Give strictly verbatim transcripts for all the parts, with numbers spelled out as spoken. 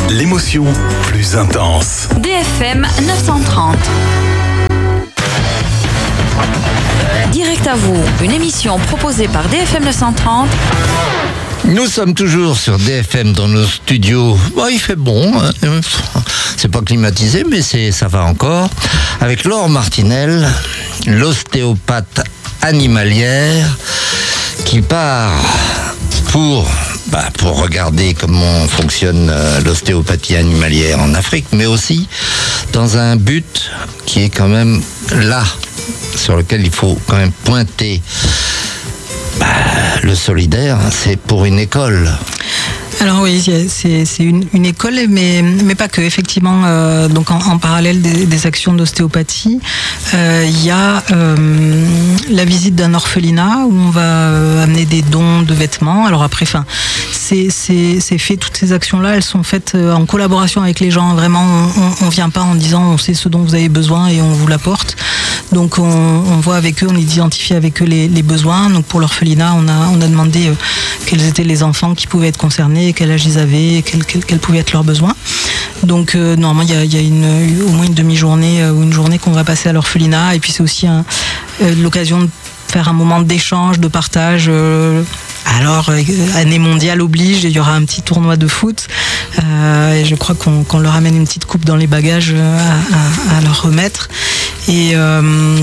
l'émotion plus intense. D F M neuf cent trente. Direct à vous, une émission proposée par D F M neuf cent trente. Nous sommes toujours sur D F M dans nos studios. Bon, il fait bon, hein. C'est pas climatisé, mais c'est, ça va encore. Avec Laure Martinel, l'ostéopathe animalière, qui part pour, bah, pour regarder comment fonctionne euh, l'ostéopathie animalière en Afrique, mais aussi dans un but qui est quand même là, sur lequel il faut quand même pointer. Bah, le solidaire, c'est pour une école. Alors oui, c'est, c'est une, une école, mais, mais pas que. Effectivement, euh, donc en, en parallèle des, des actions d'ostéopathie, euh, il y a euh, la visite d'un orphelinat où on va euh, amener des dons de vêtements. Alors après, enfin, c'est, c'est, c'est fait, toutes ces actions-là, elles sont faites en collaboration avec les gens. Vraiment, on ne vient pas en disant on sait ce dont vous avez besoin et on vous l'apporte. Donc on, on voit avec eux, on identifie avec eux les, les besoins. Donc pour l'orphelinat, on a, on a demandé euh, quels étaient les enfants qui pouvaient être concernés, quel âge ils avaient, quels quel, quel pouvaient être leurs besoins. Donc euh, normalement, il y a, il y a une, au moins une demi-journée euh, ou une journée qu'on va passer à l'orphelinat. Et puis c'est aussi un, euh, l'occasion de faire un moment d'échange, de partage. Euh, alors, euh, année mondiale oblige, il y aura un petit tournoi de foot. Euh, et je crois qu'on, qu'on leur amène une petite coupe dans les bagages à, à, à leur remettre. Et, euh,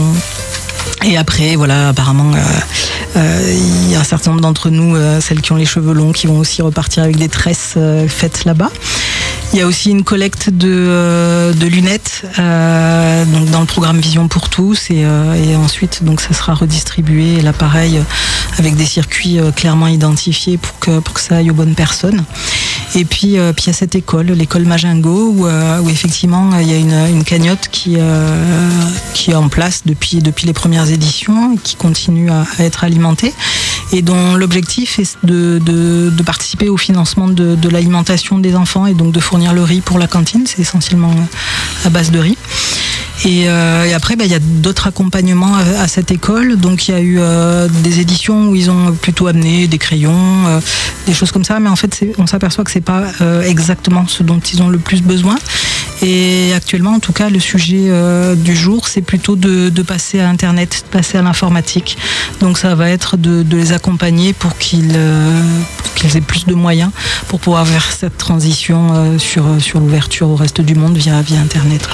et après, voilà, apparemment, il euh, euh, y a un certain nombre d'entre nous, euh, celles qui ont les cheveux longs, qui vont aussi repartir avec des tresses euh, faites là-bas. Il y a aussi une collecte de, euh, de lunettes euh, donc dans le programme Vision pour tous et, euh, et ensuite donc ça sera redistribué là pareil avec des circuits euh, clairement identifiés pour que, pour que ça aille aux bonnes personnes. Et puis euh, puis il y a cette école, l'école Magingo où, euh, où effectivement il y a une, une cagnotte qui, euh, qui est en place depuis, depuis les premières éditions et qui continue à, à être alimentée et dont l'objectif est de, de, de participer au financement de, de l'alimentation des enfants et donc de fournir le riz pour la cantine, c'est essentiellement à base de riz. Et, euh, et après, bah, il y a d'autres accompagnements à, à cette école. Donc il y a eu euh, des éditions où ils ont plutôt amené des crayons, euh, des choses comme ça. Mais en fait, c'est, on s'aperçoit que c'est pas euh, exactement ce dont ils ont le plus besoin. Et actuellement, en tout cas, le sujet euh, du jour, c'est plutôt de, de passer à Internet, de passer à l'informatique. Donc ça va être de, de les accompagner pour qu'ils, euh, pour qu'ils aient plus de moyens pour pouvoir faire cette transition euh, sur, sur l'ouverture au reste du monde via, via Internet.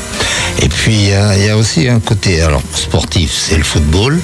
Et puis il y, y a aussi un côté alors sportif, c'est le football.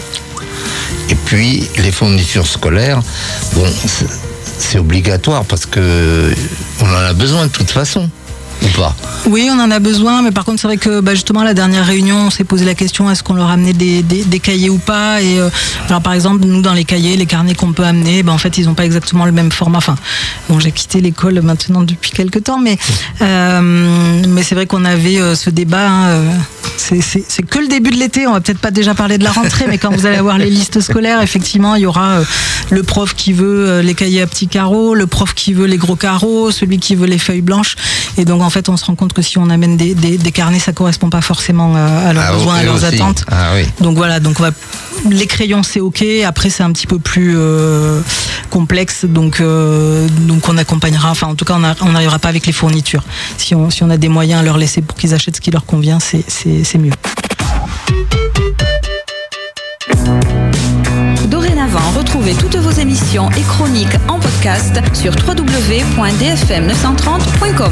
Et puis les fournitures scolaires, bon, c'est, c'est obligatoire parce que on en a besoin de toute façon. Ou pas ? Oui, on en a besoin, mais par contre, c'est vrai que bah, justement, à la dernière réunion, on s'est posé la question est-ce qu'on leur amenait des, des, des cahiers ou pas ? Et euh, alors, par exemple, nous, dans les cahiers, les carnets qu'on peut amener, bah, en fait, ils n'ont pas exactement le même format. Enfin, bon, j'ai quitté l'école maintenant depuis quelques temps, mais, euh, mais c'est vrai qu'on avait euh, ce débat. Hein, euh, c'est, c'est, c'est que le début de l'été, on va peut-être pas déjà parler de la rentrée, mais quand vous allez avoir les listes scolaires, effectivement, il y aura euh, le prof qui veut euh, les cahiers à petits carreaux, le prof qui veut les gros carreaux, celui qui veut les feuilles blanches. Et donc, en fait, on se rend compte que si on amène des, des, des carnets, ça correspond pas forcément à, à leurs ah, besoins, à leurs aussi. attentes. Ah, oui. Donc voilà, donc on va, les crayons c'est ok. Après c'est un petit peu plus euh, complexe, donc euh, donc on accompagnera. Enfin en tout cas on n'arrivera pas avec les fournitures. Si on si on a des moyens à leur laisser pour qu'ils achètent ce qui leur convient, c'est c'est c'est mieux. Dorénavant, retrouvez toutes vos émissions et chroniques en podcast sur w w w point d f m neuf cent trente point com.